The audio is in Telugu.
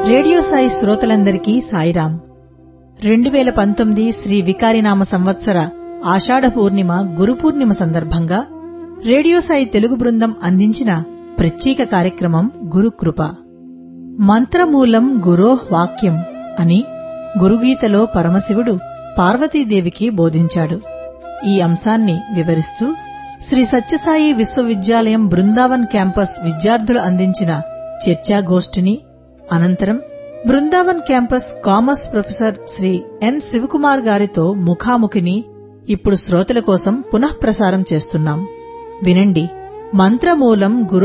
రేడియో సాయి శ్రోతలందరికీ సాయిరాం. 2019 శ్రీ వికారినామ సంవత్సర ఆషాఢ పూర్ణిమ గురు పూర్ణిమ సందర్భంగా రేడియో సాయి తెలుగు బృందం అందించిన ప్రత్యేక కార్యక్రమం గురుకృప. మంత్రమూలం గురోః వాక్యం అని గురుగీతలో పరమశివుడు పార్వతీదేవికి బోధించాడు. ఈ అంశాన్ని వివరిస్తూ శ్రీ సత్యసాయి విశ్వవిద్యాలయం బృందావన్ క్యాంపస్ విద్యార్థులు అందించిన చర్చాగోష్ఠిని, అనంతరం Brindavan campus commerce professor Shri ఎన్ శివకుమార్ గారితో ముఖాముఖిని ఇప్పుడు శ్రోతల కోసం పునఃప్రసారం చేస్తున్నాం. వినండి. మంత్రమూలం గురు